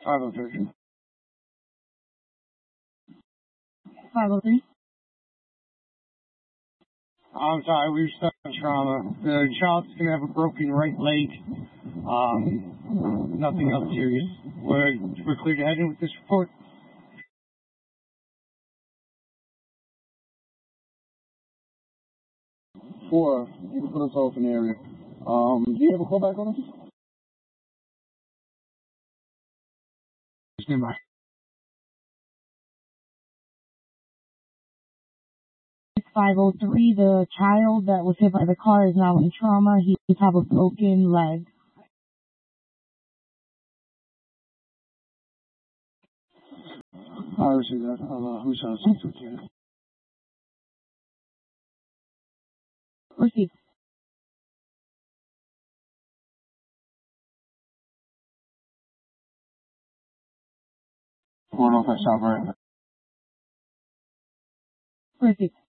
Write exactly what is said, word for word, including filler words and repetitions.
five oh three. five oh three. I'm sorry, we were stuck in trauma. The child's gonna have a broken right leg. Um, nothing else serious. We're, we're clear to head in with this report. Four, you can put us off in the area. Um, do you have a callback on us? Stand by. five oh three, the child that was hit by the car is now in trauma. He has a broken leg. I received that. I'll, uh, who's on six with you? Proceed. Going off that stop right. Proceed.